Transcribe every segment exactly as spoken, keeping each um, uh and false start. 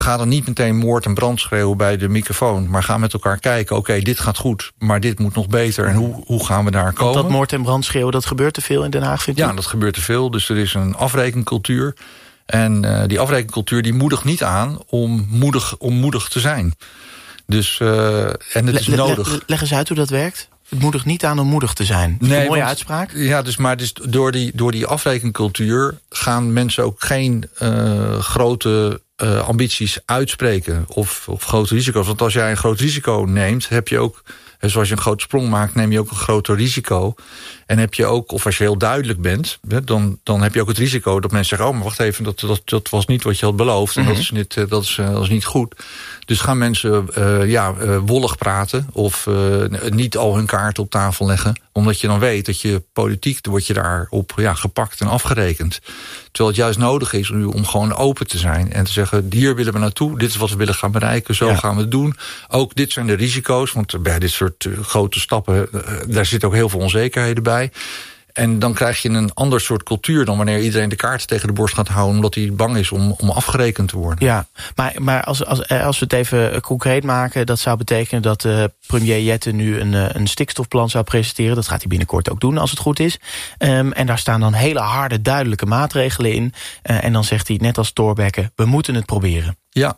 ga dan niet meteen moord en brand schreeuwen bij de microfoon, maar ga met elkaar kijken, oké, okay, dit gaat goed, maar dit moet nog beter. En hoe, hoe gaan we daar komen? Want dat moord en brand schreeuwen, dat gebeurt te veel in Den Haag, vindt u? Ja, dat gebeurt te veel. Dus er is een afrekencultuur. En uh, die afrekencultuur die moedigt niet aan om moedig, om moedig te zijn. Dus, uh, en het is le, nodig. Le, leg eens uit hoe dat werkt. Het moedigt niet aan om moedig te zijn. Dat is nee, een mooie want, uitspraak. Ja, dus, maar dus door, die, door die afrekencultuur gaan mensen ook geen uh, grote uh, ambities uitspreken. Of, of grote risico's. Want als jij een groot risico neemt, heb je ook, zoals je een grote sprong maakt, neem je ook een groter risico. En heb je ook, of als je heel duidelijk bent, dan, dan heb je ook het risico dat mensen zeggen, oh, maar wacht even, dat, dat, dat was niet wat je had beloofd. En mm-hmm. dat, is niet, dat, is, dat is niet goed. Dus gaan mensen uh, ja, uh, wollig praten of uh, niet al hun kaarten op tafel leggen. Omdat je dan weet dat je politiek, word je daarop ja, gepakt en afgerekend. Terwijl het juist nodig is om, om gewoon open te zijn. En te zeggen, hier willen we naartoe, dit is wat we willen gaan bereiken, zo ja. gaan we het doen. Ook dit zijn de risico's, want bij dit soort uh, grote stappen, uh, daar zitten ook heel veel onzekerheden bij. En dan krijg je een ander soort cultuur dan wanneer iedereen de kaart tegen de borst gaat houden, omdat hij bang is om, om afgerekend te worden. Ja, maar, maar als, als, als we het even concreet maken, dat zou betekenen dat uh, premier Jette nu een, een stikstofplan zou presenteren. Dat gaat hij binnenkort ook doen, als het goed is. Um, en daar staan dan hele harde, duidelijke maatregelen in. Uh, en dan zegt hij, net als Thorbecke, we moeten het proberen. Ja,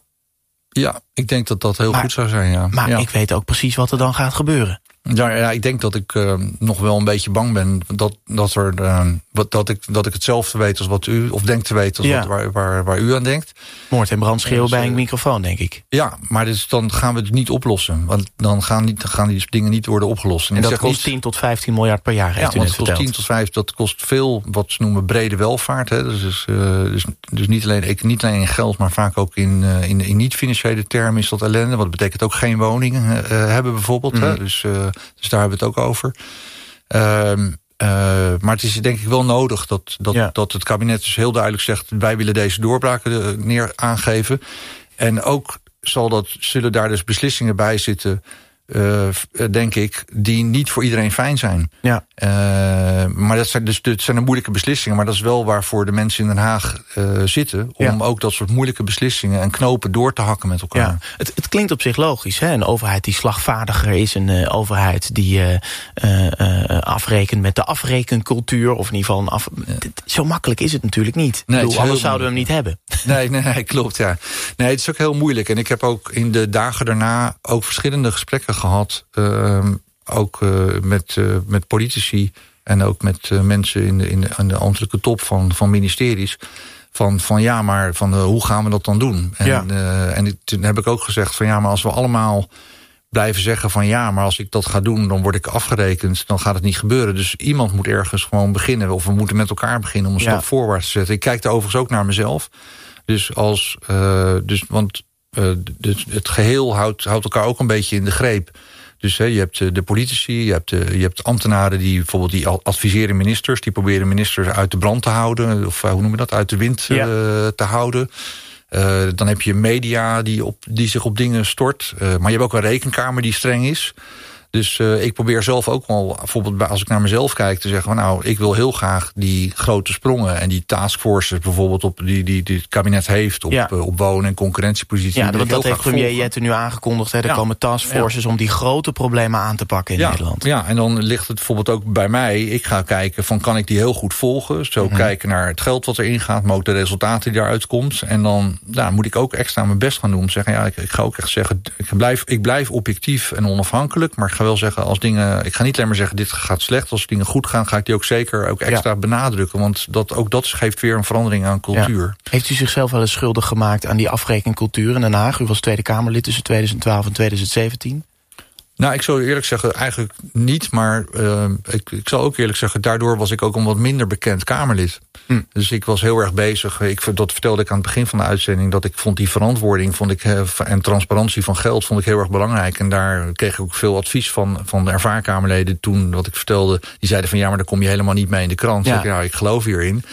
ja ik denk dat dat heel maar, goed zou zijn. Ja. Maar ja. ik weet ook precies wat er dan gaat gebeuren. Ja, ja, ik denk dat ik uh, nog wel een beetje bang ben dat, dat, er, uh, dat, ik, dat ik hetzelfde weet als wat u, of denk te weten als ja. wat, waar, waar, waar u aan denkt. Moord en brand schreeuwen bij een microfoon, denk ik. Ja, maar dus dan gaan we het niet oplossen. Want dan gaan, niet, gaan die dingen niet worden opgelost. En, en dat kost niet, tien tot vijftien miljard per jaar, heeft ja, u net verteld. Ja, tien tot vijftien, dat kost veel, wat ze noemen brede welvaart. Hè. Dus, uh, dus, dus niet, alleen, niet alleen in geld, maar vaak ook in, uh, in, in niet-financiële termen is dat ellende. Wat betekent ook geen woningen uh, hebben bijvoorbeeld. Mm. Hè. Dus, uh, dus daar hebben we het ook over. Uh, uh, maar het is denk ik wel nodig dat, dat, ja. dat het kabinet dus heel duidelijk zegt, wij willen deze doorbraken neer aangeven. En ook zal dat, zullen daar dus beslissingen bij zitten, uh, denk ik, die niet voor iedereen fijn zijn. Ja. Uh, maar dat zijn dus dat zijn de moeilijke beslissingen. Maar dat is wel waarvoor de mensen in Den Haag uh, zitten. Om ja. ook dat soort moeilijke beslissingen en knopen door te hakken met elkaar. Ja. Het, het klinkt op zich logisch, hè? Een overheid die slagvaardiger is. Een uh, overheid die uh, uh, uh, afrekent met de afrekencultuur. Of in ieder geval een af... Ja. Zo makkelijk is het natuurlijk niet. Nee, bedoel, anders zouden we hem niet hebben. Nee, nee, klopt, ja. Nee, het is ook heel moeilijk. En ik heb ook in de dagen daarna ook verschillende gesprekken gehad. Uh, ook uh, met, uh, met politici en ook met uh, mensen in de, in de, in de ambtelijke top van, van ministeries. Van, van ja, maar van, uh, hoe gaan we dat dan doen? En, ja. uh, en toen heb ik ook gezegd van ja, maar als we allemaal blijven zeggen van ja, maar als ik dat ga doen, dan word ik afgerekend, dan gaat het niet gebeuren. Dus iemand moet ergens gewoon beginnen, of we moeten met elkaar beginnen om een ja. stap voorwaarts te zetten. Ik kijk daar overigens ook naar mezelf. Dus als, uh, dus, want uh, dus het geheel houdt, houdt elkaar ook een beetje in de greep. Dus he, je hebt de politici, je hebt, de, je hebt ambtenaren die bijvoorbeeld die adviseren ministers, die proberen ministers uit de brand te houden, of hoe noem je dat, uit de wind ja. uh, te houden. Uh, dan heb je media die, op, die zich op dingen stort. Uh, maar je hebt ook een rekenkamer die streng is. Dus uh, ik probeer zelf ook wel, bijvoorbeeld als ik naar mezelf kijk, te zeggen van nou, ik wil heel graag die grote sprongen en die taskforces bijvoorbeeld op die, die, die het kabinet heeft op, ja. uh, op wonen- en concurrentiepositie. Ja, want dat heeft premier Jette nu aangekondigd. Hè? Er ja. komen taskforces ja. om die grote problemen aan te pakken in ja. Nederland. Ja, en dan ligt het bijvoorbeeld ook bij mij. Ik ga kijken van kan ik die heel goed volgen. Zo mm-hmm. kijken naar het geld wat erin gaat, maar ook de resultaten die daaruit komt. En dan ja, moet ik ook extra mijn best gaan doen. Zeggen, ja, ik, ik ga ook echt zeggen, ik blijf, ik blijf objectief en onafhankelijk, maar ik ga wel zeggen, als dingen, ik ga niet alleen maar zeggen dit gaat slecht, als dingen goed gaan, ga ik die ook zeker ook extra ja. benadrukken, want dat, ook dat geeft weer een verandering aan cultuur. Ja. Heeft u zichzelf wel eens schuldig gemaakt aan die afrekencultuur in Den Haag? U was Tweede Kamerlid tussen tweeduizend twaalf en tweeduizend zeventien. Nou, ik zou eerlijk zeggen, eigenlijk niet, maar uh, ik, ik zal ook eerlijk zeggen, daardoor was ik ook een wat minder bekend Kamerlid. Hm. Dus ik was heel erg bezig, ik, dat vertelde ik aan het begin van de uitzending, dat ik vond die verantwoording vond ik, en transparantie van geld vond ik heel erg belangrijk. En daar kreeg ik ook veel advies van, van de ervaarkamerleden toen, wat ik vertelde, die zeiden van ja, maar daar kom je helemaal niet mee in de krant. Ja. Ik, nou, ik geloof hierin.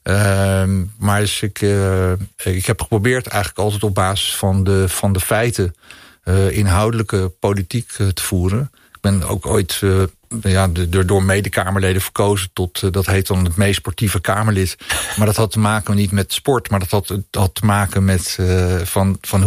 Uh, maar dus ik, uh, ik heb geprobeerd eigenlijk altijd op basis van de, van de feiten Uh, inhoudelijke politiek uh, te voeren. Ik ben ook ooit uh, ja, de, door medekamerleden verkozen tot, uh, dat heet dan het meest sportieve Kamerlid. Maar dat had te maken niet met sport, maar dat had, had te maken met uh, van, van